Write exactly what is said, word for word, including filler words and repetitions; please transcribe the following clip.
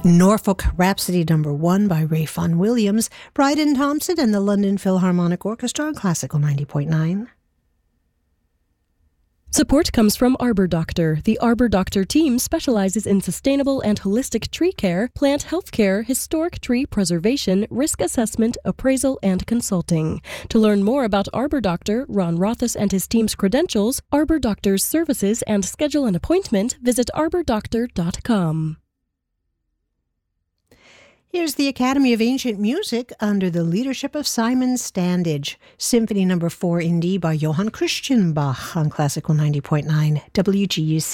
Norfolk Rhapsody Number One by Ray Vaughan Williams, Bryden Thompson and the London Philharmonic Orchestra on Classical ninety point nine. Support comes from Arbor Doctor. The Arbor Doctor team specializes in sustainable and holistic tree care, plant health care, historic tree preservation, risk assessment, appraisal, and consulting. To learn more about Arbor Doctor, Ron Rothus and his team's credentials, Arbor Doctor's services, and schedule an appointment, visit arbor doctor dot com. Here's the Academy of Ancient Music under the leadership of Simon Standage. Symphony Number Four in D by Johann Christian Bach on Classical ninety point nine W G U C.